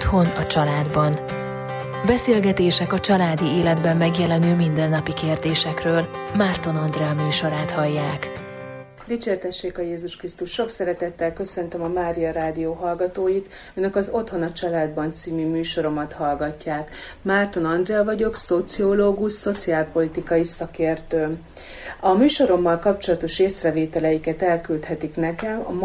Otthon a családban. Beszélgetések a családi életben megjelenő mindennapi kérdésekről. Márton Andrea műsorát hallják. Dicsértessék a Jézus Krisztus! Sok szeretettel köszöntöm a Mária Rádió hallgatóit. Önök az Otthon a családban című műsoromat hallgatják. Márton Andrea vagyok, szociológus, szociálpolitikai szakértő. A műsorommal kapcsolatos észrevételeiket elküldhetik nekem a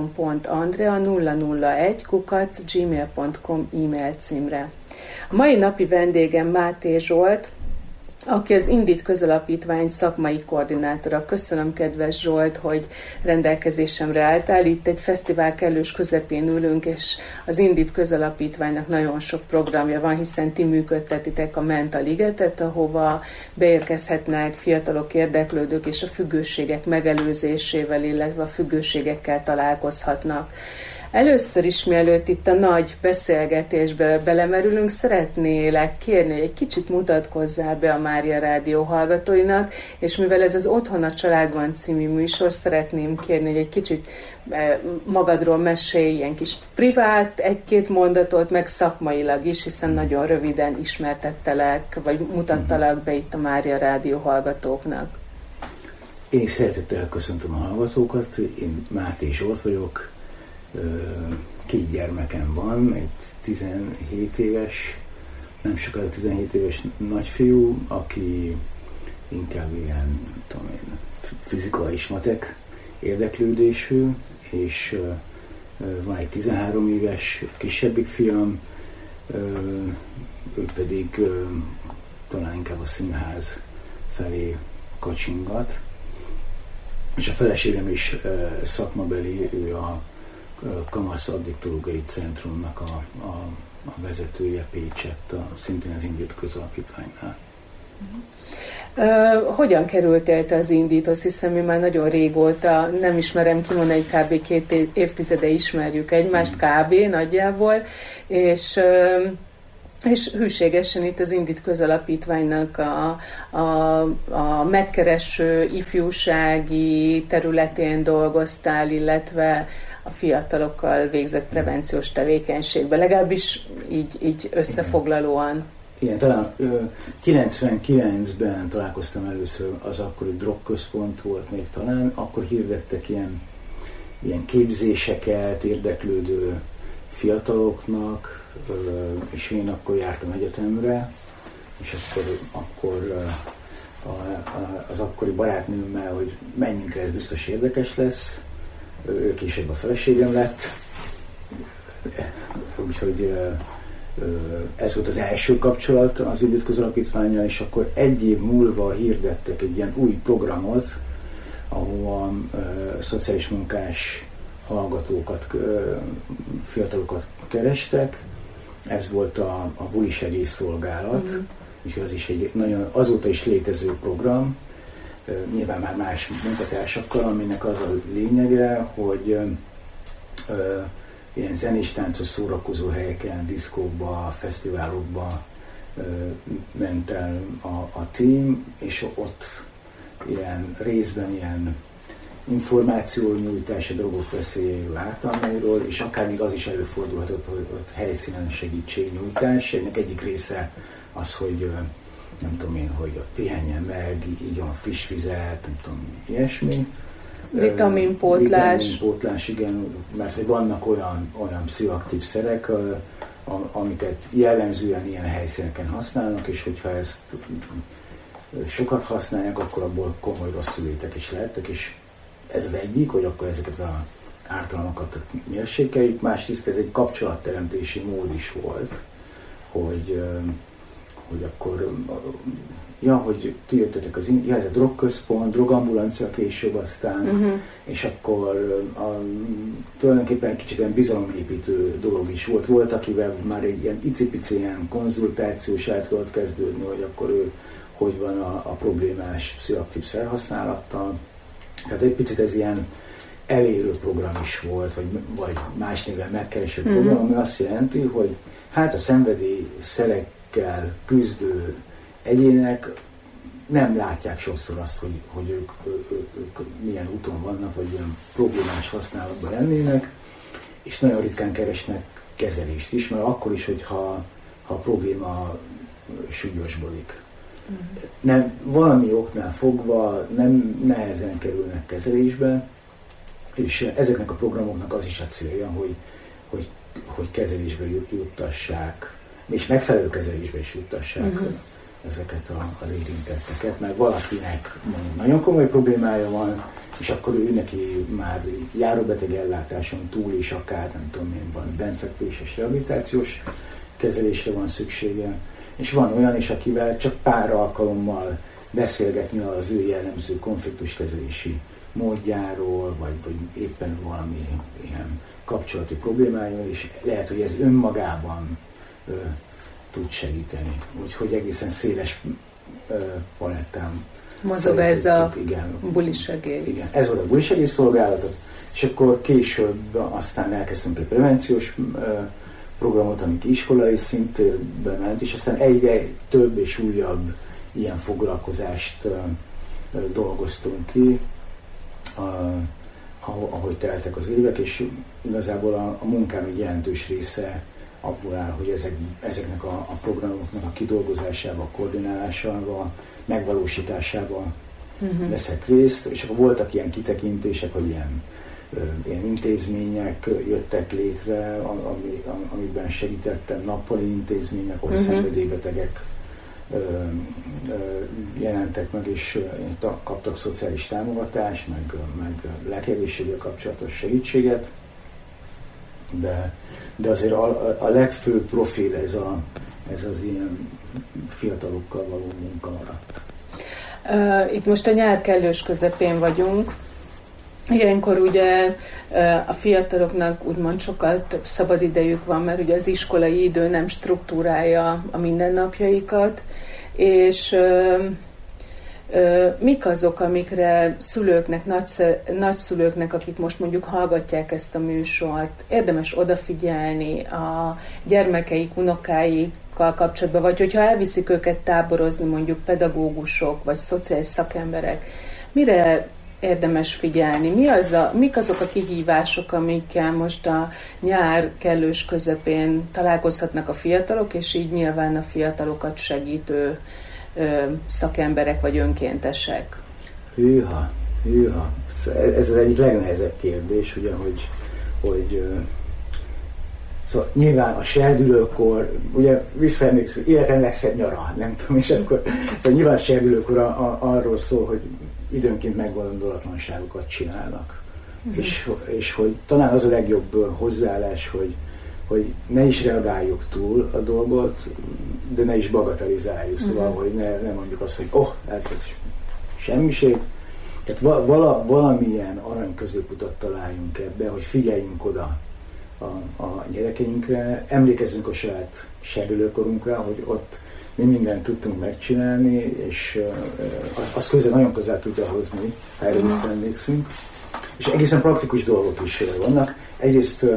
marton.andrea001@gmail.com e-mail címre. A mai napi vendégem Máté Zsolt, aki az Indit Közalapítvány szakmai koordinátora. Köszönöm, kedves Zsolt, hogy rendelkezésemre álltál. Itt egy fesztivál kellős közepén ülünk, és az Indit Közalapítványnak nagyon sok programja van, hiszen ti működtetitek a Menta Ligetet, ahova beérkezhetnek fiatalok, érdeklődők, és a függőségek megelőzésével, illetve a függőségekkel találkozhatnak. Először is, mielőtt itt a nagy beszélgetésbe belemerülünk, szeretnélek kérni, hogy egy kicsit mutatkozzál be a Mária Rádió hallgatóinak, és mivel ez az Otthon a családban című műsor, szeretném kérni, hogy egy kicsit magadról mesélj, ilyen kis privát, egy-két mondatot, meg szakmailag is, hiszen nagyon röviden ismertettelek, vagy mutattalak be itt a Mária Rádió hallgatóknak. Én is szeretettel köszöntöm a hallgatókat, én Máté Zsolt vagyok. 2 gyermekem van, egy 17 éves, nem sokára 17 éves nagyfiú, aki inkább ilyen, fizika és matek érdeklődésű, és van egy 13 éves kisebbik fiam, ő pedig talán inkább a színház felé kacsingat, és a feleségem is szakmabeli, ő a Kamasz Addiktológiai Centrumnak a vezetője Pécsett, szintén az Indit Közalapítványnál. Hogyan kerültél te az Indithoz, hiszen mi már nagyon régóta, nem ismerem kimondani, egy kb. 2 évtizede ismerjük egymást, kb. Nagyjából, és hűségesen itt az Indit Közalapítványnak a megkereső ifjúsági területén dolgoztál, illetve a fiatalokkal végzett prevenciós tevékenységben, legalábbis így összefoglalóan. Igen, talán 99-ben találkoztam először, az akkori drogközpont volt még talán, akkor hirdettek ilyen képzéseket érdeklődő fiataloknak, és én akkor jártam egyetemre, és akkor az akkori barátnőmmel, hogy menjünk el, ez biztos érdekes lesz, ő később a feleségem lett, úgyhogy ez volt az első kapcsolat az Indit Közalapítvánnyal, és akkor 1 év múlva hirdettek egy ilyen új programot, ahova szociális munkás hallgatókat, fiatalokat kerestek. Ez volt a buli segélyszolgálat, úgyhogy az is egy nagyon azóta is létező program, nyilván már más munkatársakkal, aminek az a lényege, hogy ilyen zenés, táncos, szórakozó helyeken, diszkókba, fesztiválokba ment el a tím, és ott részben ilyen információnyújtás a drogok veszélyeiről, ártalmairól, és akár még az is előfordulhatott, hogy ott helyszínen segítségnyújtás. Ennek egyik része az, hogy nem tudom én, hogy ott pihenjen meg, igyon friss vizet, nem tudom, ilyesmi. Vitaminpótlás, igen, mert hogy vannak olyan pszichoaktív szerek, amiket jellemzően ilyen helyszíneken használnak, és hogyha ezt sokat használják, akkor abból komoly rosszülétek is lehettek, és ez az egyik, hogy akkor ezeket az ártalmakat mérsékeljük, másrészt ez egy kapcsolatteremtési mód is volt, hogy akkor, hogy ti jöttetek ez a drogközpont, drogambulancia később aztán, és akkor tulajdonképpen egy kicsit ilyen bizalomépítő dolog is volt. Volt, akivel már egy ilyen icipici ilyen konzultációs el tudott kezdődni, hogy akkor ő hogy van a problémás pszichoaktív szerhasználattal. Tehát egy picit ez ilyen elérő program is volt, vagy más néven megkereső program, ami azt jelenti, hogy hát a szenvedélyszerekkel küzdő egyének nem látják sokszor azt, hogy ők milyen úton vannak, vagy ilyen problémás használatban lennének, és nagyon ritkán keresnek kezelést is, mert akkor is, hogyha a probléma súlyosbodik. Nem, valami oknál fogva nem nehezen kerülnek kezelésbe, és ezeknek a programoknak az is a célja, hogy kezelésbe juttassák, és megfelelő kezelésbe is juttassák ezeket az érintetteket, mert valakinek mondjuk nagyon komoly problémája van, és akkor ő neki már járóbeteg ellátáson túl is akár, nem tudom én, van bentfekvéses rehabilitációs kezelésre van szüksége, és van olyan is, akivel csak pár alkalommal beszélgetni az ő jellemző konfliktuskezelési módjáról, vagy éppen valami ilyen kapcsolati problémája, és lehet, hogy ez önmagában tud segíteni. Úgyhogy egészen széles palettán mozog ez a bulisegély. Igen, ez volt a bulisegély szolgálatot, és akkor később aztán elkezdtünk egy prevenciós programot, amik iskolai szintben ment, és aztán egyre több és újabb ilyen foglalkozást dolgoztunk ki, ahogy teltek az évek, és igazából a munkám egy jelentős része abból áll, hogy ezeknek a programoknak a kidolgozásával, koordinálásával, megvalósításával veszek részt, és akkor voltak ilyen kitekintések, hogy ilyen intézmények jöttek létre, amikben segítettem, nappali intézmények, ahol szenvedélybetegek jelentek meg, és kaptak szociális támogatást, meg lelkiegészséggel kapcsolatos segítséget, de azért a legfőbb profil ez az ilyen fiatalokkal való munka maradt. Itt most a nyár kellős közepén vagyunk. Ilyenkor ugye a fiataloknak úgymond sokkal több szabadidejük van, mert ugye az iskolai idő nem struktúrálja a mindennapjaikat, és mik azok, amikre szülőknek, nagyszülőknek, akik most mondjuk hallgatják ezt a műsort, érdemes odafigyelni a gyermekeik, unokáikkal kapcsolatban, vagy hogyha elviszik őket táborozni mondjuk pedagógusok, vagy szociális szakemberek, mire érdemes figyelni? Mik azok a kihívások, amikkel most a nyár kellős közepén találkozhatnak a fiatalok, és így nyilván a fiatalokat segítő szakemberek vagy önkéntesek? Hűha. Ez az egyik legnehezebb kérdés, ugye, hogy szóval nyilván a serdülőkor, ugye visszaemlékszünk, életem legszebb nyara, nem tudom, és akkor szóval nyilván a serdülőkor arról szól, hogy időnként meggondolatlanságokat csinálnak. És hogy talán az a legjobb hozzáállás, hogy ne is reagáljuk túl a dolgot, de ne is bagatelizáljuk. Szóval, hogy ne mondjuk azt, hogy ez semmiség. Tehát valamilyen arany középutat találjunk ebbe, hogy figyeljünk oda a gyerekeinkre, emlékezzünk a saját serdülőkorunkra, hogy ott mi mindent tudtunk megcsinálni, és az nagyon közel tudja hozni, ha erre visszaemlékszünk. És egészen praktikus dolgok is vannak. Egyrészt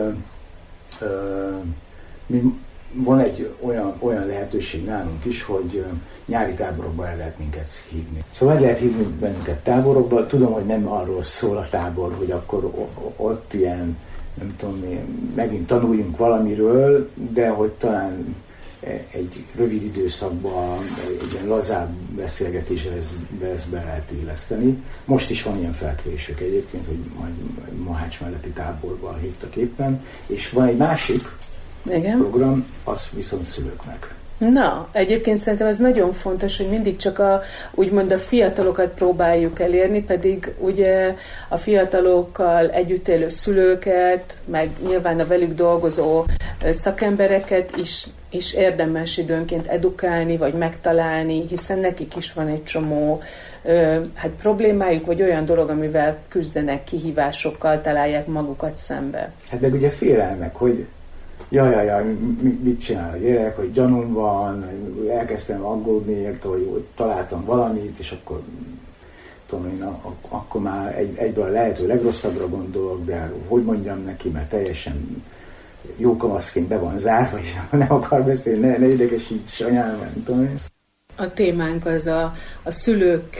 van egy olyan lehetőség nálunk is, hogy nyári táborokba el lehet minket hívni. Szóval el lehet hívni bennünket táborokba. Tudom, hogy nem arról szól a tábor, hogy akkor ott ilyen, nem tudom, megint tanuljunk valamiről, de hogy talán egy rövid időszakban egy ilyen lazább beszélgetésre ezt be lehet illeszteni. Most is van ilyen felkérésük egyébként, hogy majd Mohács melletti táborban hívtak éppen, és van egy másik program, az viszont szülőknek. Na, egyébként szerintem ez nagyon fontos, hogy mindig csak úgymond a fiatalokat próbáljuk elérni, pedig ugye a fiatalokkal együtt élő szülőket, meg nyilván a velük dolgozó szakembereket is érdemes időnként edukálni, vagy megtalálni, hiszen nekik is van egy csomó problémájuk, vagy olyan dolog, amivel küzdenek, kihívásokkal találják magukat szembe. Hát meg ugye félelmek, hogy jaj, mit csinál a gyerek, hogy gyanúm van, elkezdtem aggódni érte, hogy találtam valamit, és akkor tudom én, akkor már egyből a lehető legrosszabbra gondolok, de hogy mondjam neki, mert teljesen jó kamaszként be van zárva, és nem akar beszélni, ne idegesíts anyám, nem tudom én. A témánk az a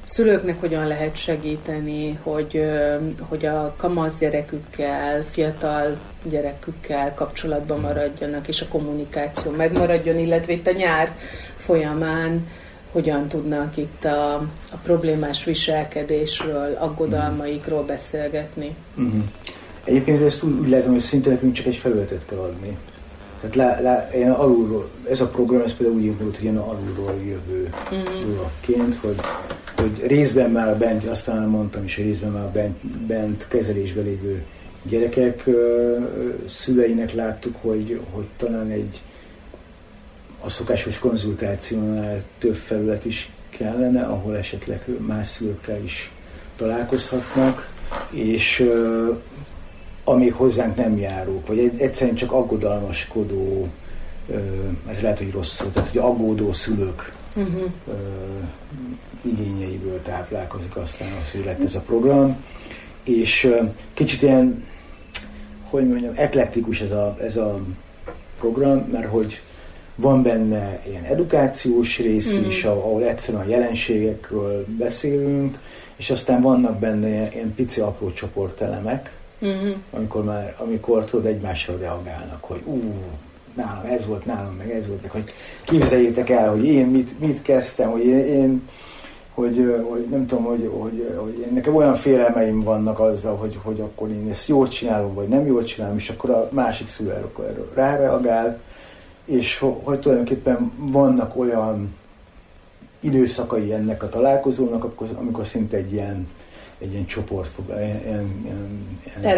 szülőknek hogyan lehet segíteni, hogy a kamasz gyerekükkel, fiatal gyerekükkel kapcsolatban maradjanak, és a kommunikáció megmaradjon, illetve itt a nyár folyamán hogyan tudnak itt a problémás viselkedésről, aggodalmaikról beszélgetni. Egyébként ezt úgy látom, hogy szinte nekünk csak egy felületet kell adni. Tehát én alulról, ez a program, ez például úgy indult, hogy ilyen alulról jövő dologként, hogy részben már bent, aztán mondtam is, hogy részben már bent kezelésben lévő gyerekek szüleinek láttuk, hogy talán a szokásos konzultációnál több felület is kellene, ahol esetleg más szülőkkel is találkozhatnak, és amíg hozzánk nem járók, vagy egyszerűen csak aggodalmaskodó, ez lehet, hogy rossz szó, tehát hogy aggódó szülők igényeiből táplálkozik aztán az, hogy lett ez a program, és kicsit ilyen, hogy mondjam, eklektikus ez a program, mert hogy van benne ilyen edukációs rész is, ahol egyszerűen a jelenségekről beszélünk, és aztán vannak benne ilyen pici apró csoportelemek, amikor tudod, egymásra reagálnak, hogy nálam ez volt, nálam meg ez volt, hogy képzeljétek el, hogy én mit kezdtem, hogy nem tudom, hogy nekem olyan félelmeim vannak azzal, hogy akkor én ezt jól csinálom, vagy nem jól csinálom, és akkor a másik szülő erről ráreagál, és hogy tulajdonképpen vannak olyan időszakai ennek a találkozónak, amikor szinte egy ilyen csoport, ilyen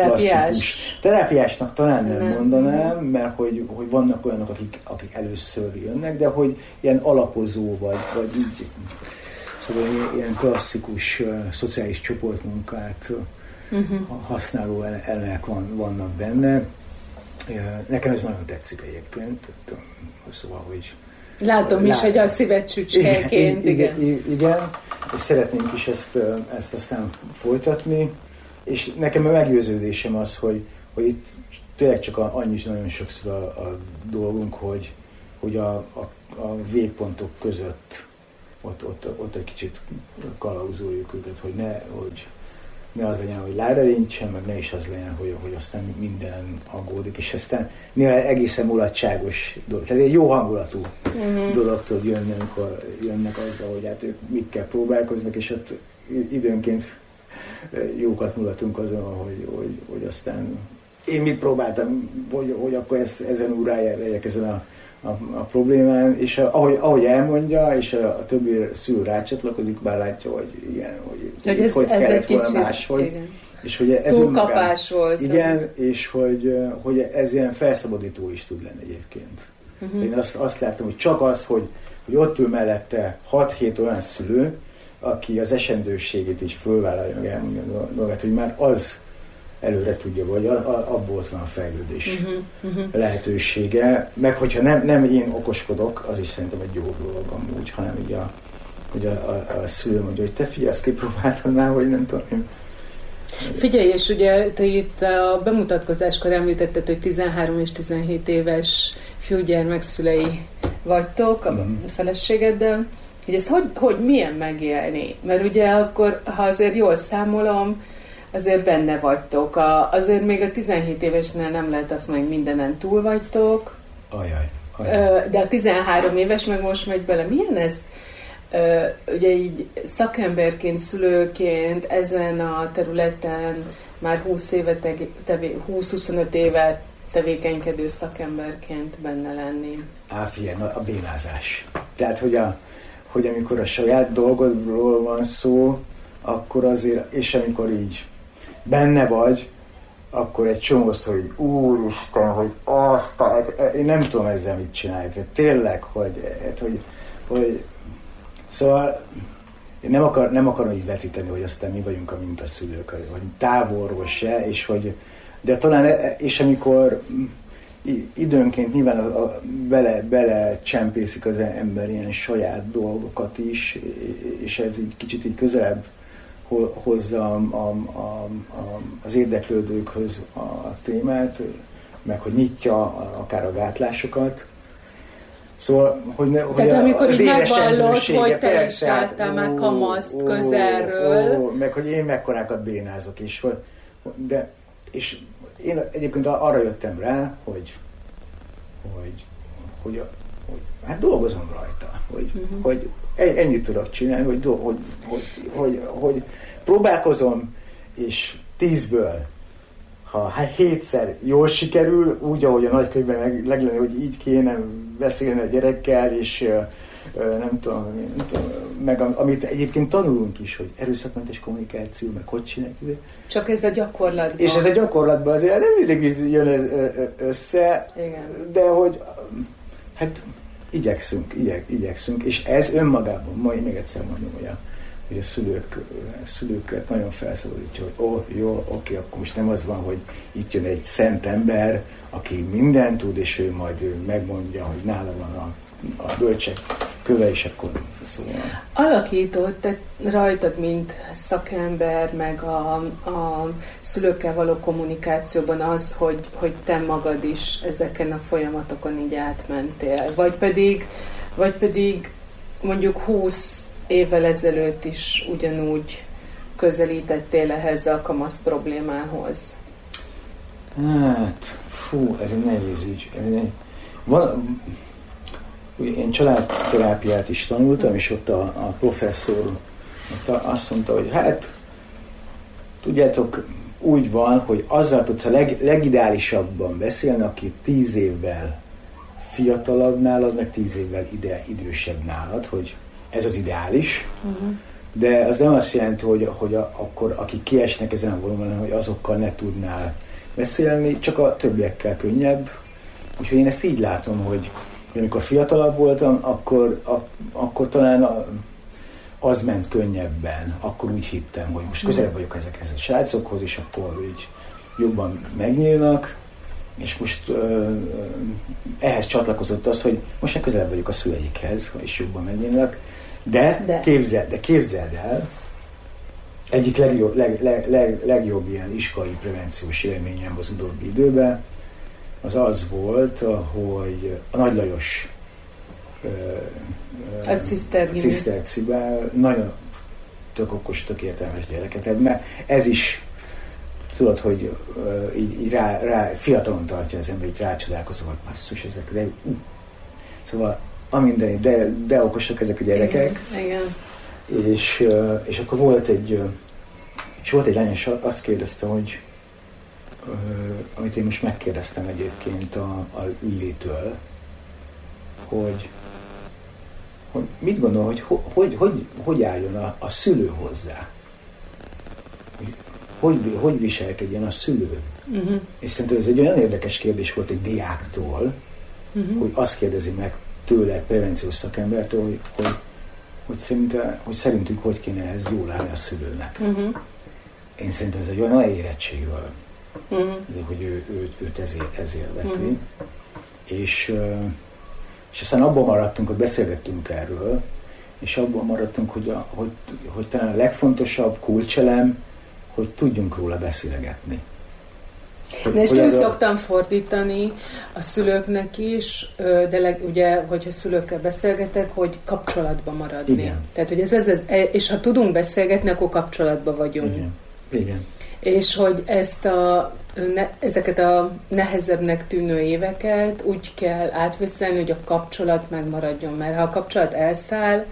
terápiásnak talán nem mondanám, mert hogy vannak olyanok, akik először jönnek, de hogy ilyen alapozó, vagy így, szóval ilyen klasszikus szociális csoportmunkát használó elemek vannak benne. Nekem ez nagyon tetszik egyébként, szóval, hogy látom is, hogy a szívet csücskeként. Igen, és szeretnénk is ezt aztán folytatni, és nekem a meggyőződésem az, hogy itt tényleg csak annyi nagyon sokszor a dolgunk, hogy a végpontok között ott egy kicsit kalauzoljuk őket, hogy ne az legyen, hogy lárarincsen, meg ne is az legyen, hogy aztán minden aggódik, és aztán néha egészen mulatságos dolog. Tehát egy jó hangulatú dolog tud jönni, amikor jönnek azzal, hogy hát ők mikkel próbálkoznak, és ott időnként jókat mulatunk azon, hogy aztán én mit próbáltam, hogy akkor ezen úrrájegyek ezen a problémán, és ahogy elmondja, és a többi szülő rácsatlakozik, bár látja, hogy igen, hogy kellett volna máshogy. Igen. És hogy ez túlkapás volt. Igen, és hogy ez ilyen felszabadító is tud lenni egyébként. Én azt láttam, hogy csak az, hogy ott ül mellette 6-7 olyan szülő, aki az esendőségét is fölvállalja, meg elmondja a dolgát, hogy már az előre tudja, vagy abból ott van a fejlődés lehetősége. Meg hogyha nem én okoskodok, az is szerintem egy jó dolog amúgy, hanem így hogy a szülő mondja, hogy te figyelj, azt kipróbáltad már, hogy nem tudom. Figyelj, és ugye te itt a bemutatkozáskor említetted, hogy 13 és 17 éves fiúgyermek szülei vagytok a feleségeddel, hogy ezt hogy milyen megélni? Mert ugye akkor, ha azért jól számolom, azért benne vagytok. Azért még a 17 évesnél nem lehet azt mondani, mindenen túl vagytok. Ajaj. De a 13 éves meg most megy bele. Milyen ez? Ugye így szakemberként, szülőként ezen a területen már 20-25 éve tevékenykedő szakemberként benne lenni. Figyelj, a bénázás. Tehát, hogy amikor a saját dolgodról van szó, akkor azért, és amikor így benne vagy, akkor egy csomózt, hogy úristen, hogy én nem tudom ezzel mit csinálni. Tehát tényleg, hogy szóval én nem akarom így vetíteni, hogy aztán mi vagyunk a mintaszülők, vagy távolról se, de talán, és amikor időnként nyilván bele csempészik az ember ilyen saját dolgokat is, és ez így kicsit így közelebb hozza az érdeklődőkhöz a témát, meg hogy nyitja akár a gátlásokat. Szóval, hogy tehát amikor így megvallod, hogy te is persze, láttál már kamaszt közelről. Meg hogy én mekkorákat bénázok is. És én egyébként arra jöttem rá, hogy hát dolgozom rajta, hogy ennyit tudok csinálni, hogy próbálkozom, és 10-ből, ha 7-szer jól sikerül, úgy, ahogy a nagykönyvben meglenne, hogy így kéne beszélni a gyerekkel, és nem tudom, meg amit egyébként tanulunk is, hogy erőszakmentes kommunikáció, meg hogy csinálják. Csak ez a gyakorlatban. És ez a gyakorlatban azért nem mindig jön ez össze, igen. De hogy hát igyekszünk, és ez önmagában, majd még egyszer mondom, hogy a szülőket nagyon felszabadítja, hogy jó, oké, akkor most nem az van, hogy itt jön egy szent ember, aki mindent tud, és ő majd megmondja, hogy nála van a bölcsek köve, és akkor szóval. Alakított rajtad, mint szakember, meg a szülőkkel való kommunikációban az, hogy te magad is ezeken a folyamatokon így átmentél, vagy pedig mondjuk 20 évvel ezelőtt is ugyanúgy közelítettél ehhez a kamasz problémához? Hát, ez egy nehéz ügy. Én családterápiát is tanultam, és ott a professzor azt mondta, hogy hát, tudjátok, úgy van, hogy azzal tudsz a legideálisabban beszélni, aki 10 évvel fiatalabb nálad, meg 10 évvel idősebb nálad, hogy ez az ideális, de az nem azt jelenti, hogy akkor akik kiesnek ezen a vonalon, hogy azokkal ne tudnál beszélni, csak a többiekkel könnyebb. Úgyhogy én ezt így látom, hogy amikor fiatalabb voltam, akkor talán az ment könnyebben, akkor úgy hittem, hogy most közelebb vagyok ezekhez a srácokhoz, és akkor így jobban megnyílnak, és most ehhez csatlakozott az, hogy most már közelebb vagyok a szüleikhez, és jobban megnyílnak, de képzeld el, egyik legjobb ilyen iskolai prevenciós élményem az utóbbi időben, az volt, hogy a Nagy Lajos Ciszterciben nagyon tök okos, tök értelmes gyereket, mert ez is tudod, hogy így rá fiatalon tartja az ember, így rácsodálkozol, hogy basszus, ezek, de szóval amindeni, de okosak ezek a gyerekek. Igen. És akkor volt egy lány, és azt kérdezte, hogy amit én most megkérdeztem egyébként a Lilitől, hogy mit gondol, hogy álljon a szülő hozzá? Hogy viselkedjen a szülő? És szerintem ez egy olyan érdekes kérdés volt egy diáktól, hogy azt kérdezi meg tőle prevenciós szakembertől, hogy szerintük hogy kéne ez jól állni a szülőnek. Én szerintem ez egy olyan érettségről, hogy őt ezért veti. És aztán abban maradtunk, hogy beszélgettünk erről, és abban maradtunk, hogy talán a legfontosabb kulcselem, hogy tudjunk róla beszélgetni. És úgy szoktam fordítani a szülőknek is, de ugye, hogyha szülőkkel beszélgetek, hogy kapcsolatban maradni. Igen. Tehát, hogy és ha tudunk beszélgetni, akkor kapcsolatban vagyunk. Igen. És hogy ezeket a nehezebbnek tűnő éveket úgy kell átvészelni, hogy a kapcsolat megmaradjon, mert ha a kapcsolat elszáll,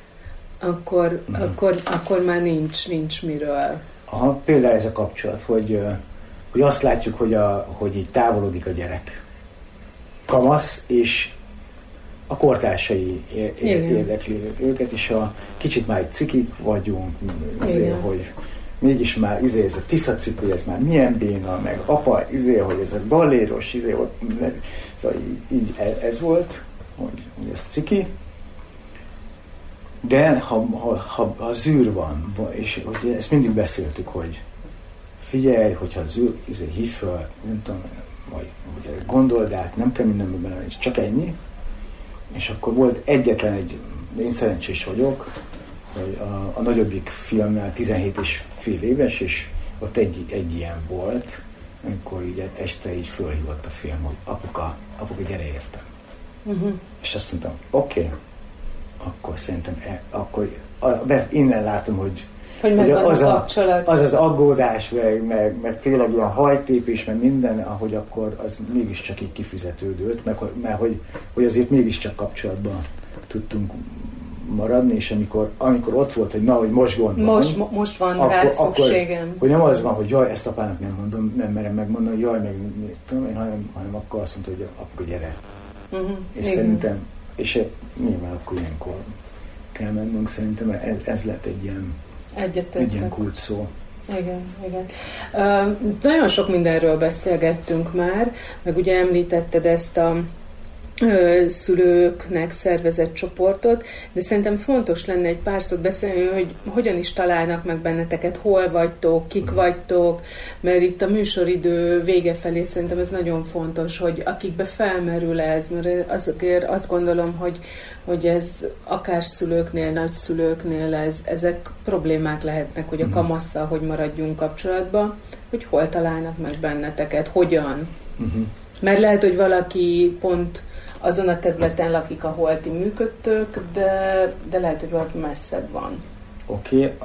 akkor már nincs miről. Aha, például ez a kapcsolat, hogy azt látjuk, hogy így távolodik a gyerek. Kamasz, és a kortársai érdekli őket, és kicsit már egy cikik vagyunk, azért, hogy mégis már ez a tisztacipő, ez már milyen béna, meg apa, hogy ez a balléros, szóval így ez volt, hogy ez ciki. De ha zűr van, és hogy ezt mindig beszéltük, hogy figyelj, hogyha zűr, hív föl, nem tudom, vagy gondold át, nem kell mindenben benne, csak ennyi. És akkor volt egyetlen én szerencsés vagyok, hogy a nagyobbik filmmel 17,5 éves, és ott egy ilyen volt, amikor így este így fölhívott a film, hogy apuka, gyere értem. És azt mondtam, oké, akkor szerintem innen látom, hogy az az aggódás, meg tényleg ilyen hajtépés, meg minden, ahogy akkor az mégiscsak így kifizetődött, mert hogy azért mégiscsak kapcsolatban tudtunk maradni, és amikor ott volt, hogy hogy most gondolom. Most van rád szükségem. Hogy nem az van, hogy jaj, ezt apának nem mondom, nem merem megmondani, jaj, meg tudom én, hanem akkor azt mondta, hogy apuka, gyere. És szerintem, és nyilván akkor ilyenkor kell mennünk, szerintem ez lett egy ilyen kulcs szó. Igen. Nagyon sok mindenről beszélgettünk már, meg ugye említetted ezt a szülőknek szervezett csoportot, de szerintem fontos lenne egy pár szót beszélni, hogy hogyan is találnak meg benneteket, hol vagytok, kik vagytok, mert itt a műsoridő vége felé szerintem ez nagyon fontos, hogy akikbe felmerül ez, mert azért azt gondolom, hogy ez akár szülőknél, nagyszülőknél ezek problémák lehetnek, hogy a kamasszal hogy maradjunk kapcsolatban, hogy hol találnak meg benneteket, hogyan. Mert lehet, hogy valaki pont azon a területen lakik, ahol ti működtök, de lehet, hogy valaki messzebb van. Oké.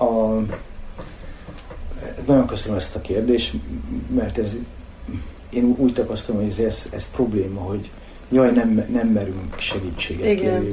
Nagyon köszönöm ezt a kérdést, mert én úgy tapasztalom, hogy ez probléma, hogy jaj, nem merünk segítséget kérni,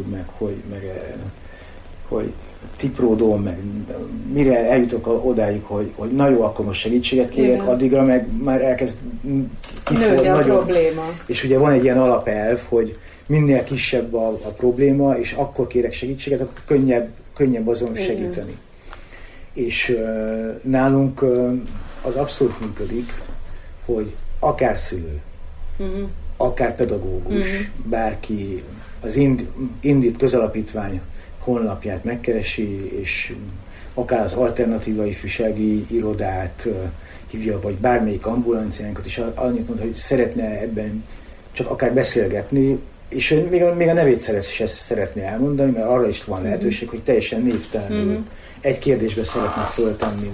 hogy tipródóm, meg mire eljutok odáig, hogy na jó, akkor most segítséget kérek, addigra meg már elkezd nőni a probléma. És ugye van egy ilyen alapelv, hogy minél kisebb a probléma, és akkor kérek segítséget, akkor könnyebb azon segíteni. És nálunk az abszolút működik, hogy akár szülő, akár pedagógus, bárki az Indit közalapítvány honlapját megkeresi, és akár az alternatíva ifjúsági irodát hívja, vagy bármelyik ambulanciánkat, és annyit mond, hogy szeretne ebben csak akár beszélgetni, és még a nevét szeretné elmondani, mert arra is van lehetőség, hogy teljesen névtelenül egy kérdésbe szeretne föltenni,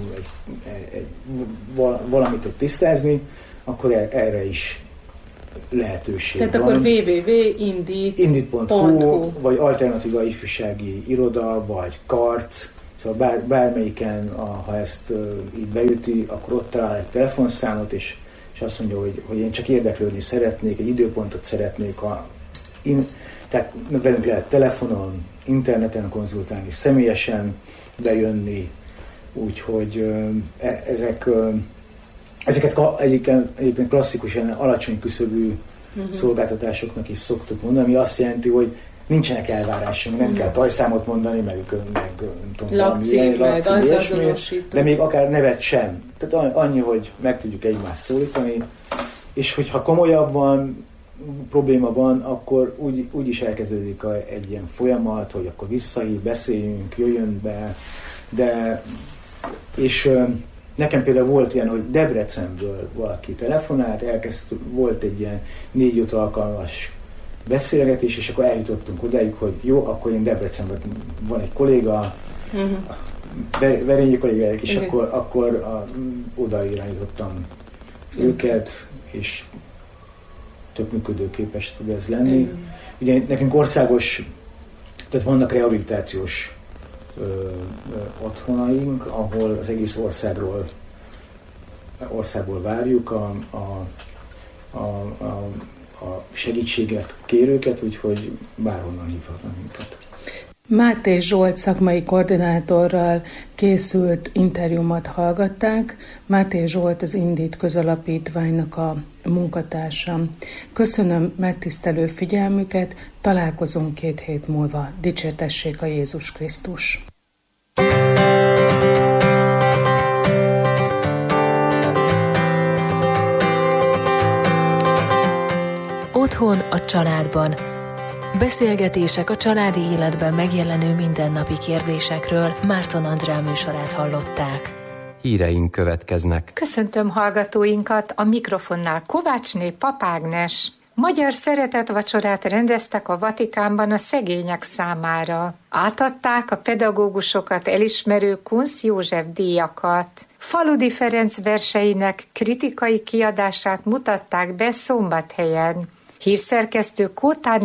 valamit ott tisztázni, akkor erre is lehetőség Tehát van. akkor www.indit.hu vagy alternatíva ifjúsági iroda, vagy karc, szóval bármelyiken, ha ezt így beüti, akkor ott talál egy telefonszámot, és azt mondja, hogy én csak érdeklődni szeretnék, egy időpontot szeretnék, tehát velünk lehet telefonon, interneten konzultálni, személyesen bejönni, úgyhogy ezeket egyébként klasszikusan alacsony küszöbű szolgáltatásoknak is szoktuk mondani, ami azt jelenti, hogy nincsenek elvárásunk, nem kell tajszámot mondani, meg lakcím, de még akár nevet sem. Tehát annyi, hogy meg tudjuk egymást szólítani, és hogyha komolyabban probléma van, akkor úgy is elkezdődik egy ilyen folyamat, hogy akkor visszahív, beszéljünk, jöjjön be, és nekem például volt ilyen, hogy Debrecenből valaki telefonált, volt egy ilyen 4-5 alkalmas beszélgetés, és akkor eljutottunk odáig, hogy jó, akkor én Debrecenben van egy kolléga, Verényi kollégáik, és akkor oda irányítottam őket, és tök működőképes tud ez lenni. Ugye nekünk országos, tehát vannak rehabilitációs otthonaink, ahol az egész országból várjuk a segítséget kérőket, úgyhogy bárhonnan hívhatnak minket. Máté Zsolt szakmai koordinátorral készült interjúmat hallgatták. Máté Zsolt az Indit közalapítványnak a munkatársa. Köszönöm megtisztelő figyelmüket, találkozunk 2 hét múlva. Dicsértessék a Jézus Krisztus! Otthon a családban. Beszélgetések a családi életben megjelenő mindennapi kérdésekről. Márton Andrea műsorát hallották. Híreink következnek. Köszöntöm hallgatóinkat, a mikrofonnál Kovácsné Papágnes. Magyar szeretetvacsorát rendeztek a Vatikánban a szegények számára. Átadták a pedagógusokat elismerő Kunsz József díjakat. Faludi Ferenc verseinek kritikai kiadását mutatták be Szombathelyen. Hírszerkesztő Kótáné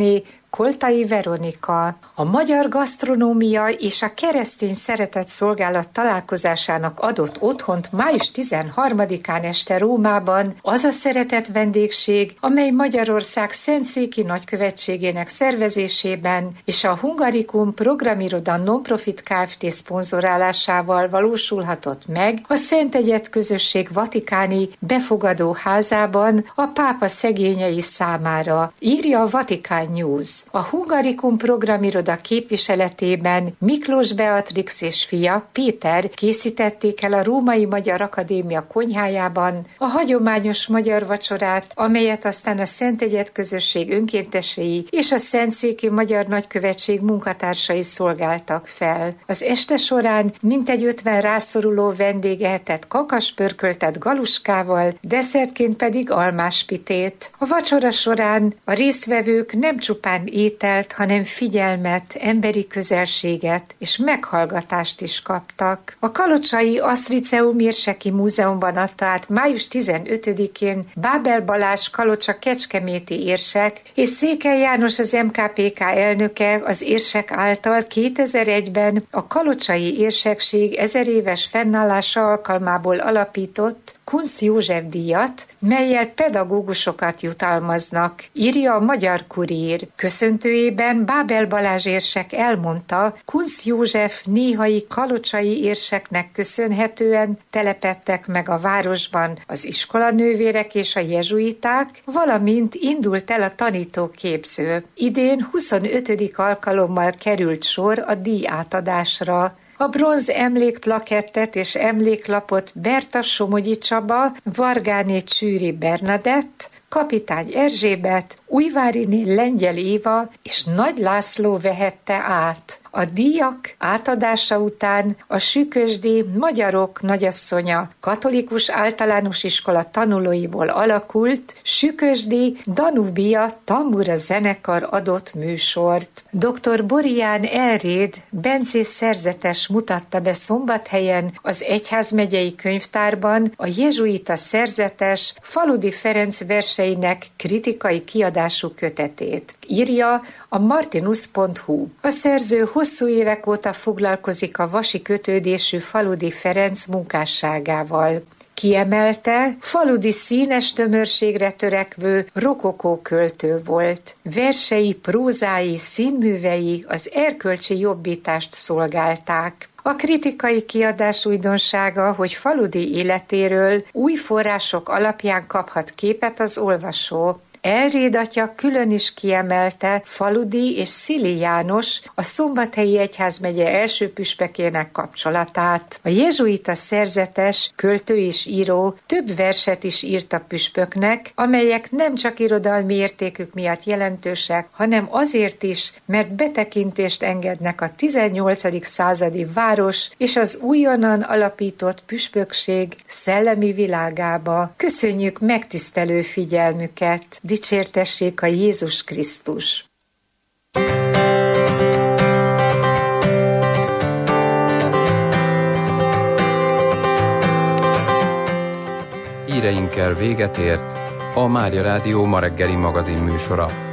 Koltai Veronika. A magyar gasztronómia és a keresztény szeretett szolgálat találkozásának adott otthont május 13-án este Rómában az a szeretett vendégség, amely Magyarország Szentszéki nagykövetségének szervezésében és a Hungarikum programiroda non-profit Kft. Szponzorálásával valósulhatott meg a Szentegyed közösség vatikáni befogadóházában a pápa szegényei számára, írja a Vatican News. A Hungarikum programiroda képviseletében Miklós Beatrix és fia, Péter készítették el a Római Magyar Akadémia konyhájában a hagyományos magyar vacsorát, amelyet aztán a Szentegyed közösség önkéntesei és a Szentszéki Magyar Nagykövetség munkatársai szolgáltak fel. Az este során mintegy 50 rászoruló vendég ehetett kakaspörköltet galuskával, desszertként pedig almáspitét. A vacsora során a résztvevők nem csupán ételt, hanem figyelmet, emberi közelséget és meghallgatást is kaptak. A kalocsai Asztriceum érseki múzeumban adta át május 15-én Bábel Balázs Kalocsa kecskeméti érsek és Székely János az MKPK elnöke az érsek által 2001-ben a kalocsai érsekség 1000 éves fennállása alkalmából alapított Kunc József díjat, mellyel pedagógusokat jutalmaznak, írja a Magyar Kurír. Köszöntőjében Bábel Balázs érsek elmondta, Kunc József néhai kalocsai érseknek köszönhetően telepedtek meg a városban az iskolanővérek és a jezsuiták, valamint indult el a tanítóképző. Idén 25. alkalommal került sor a díj átadásra. A bronz emlékplakettet és emléklapot Berta Somogyi Csaba, Vargáné Csűri Bernadett, Kapitány Erzsébet, Újváriné Lengyel Éva és Nagy László vehette át. A díjak átadása után a Sükösdi Magyarok Nagyasszonya katolikus általános iskola tanulóiból alakult Sükösdi Danubia tambura zenekar adott műsort. Dr. Borián Elréd bencés szerzetes mutatta be Szombathelyen az Egyházmegyei Könyvtárban a jezsuita szerzetes Faludi Ferenc verseinek kritikai kiadású kötetét. Írja a martinus.hu. A szerző hosszú évek óta foglalkozik a vasi kötődésű Faludi Ferenc munkásságával. Kiemelte, Faludi színes tömörségre törekvő rokokó költő volt. Versei, prózái, színművei az erkölcsi jobbítást szolgálták. A kritikai kiadás újdonsága, hogy Faludi életéről új források alapján kaphat képet az olvasó. Elréd atya külön is kiemelte Faludi és Szili János, a Szombathelyi Egyházmegye első püspökének kapcsolatát. A jezsuita szerzetes, költő és író több verset is írt a püspöknek, amelyek nem csak irodalmi értékük miatt jelentősek, hanem azért is, mert betekintést engednek a 18. századi város és az újonnan alapított püspökség szellemi világába. Köszönjük megtisztelő figyelmüket! Dicsértessék a Jézus Krisztus! Híreinkkel véget ért a Mária Rádió ma reggeli magazin műsora.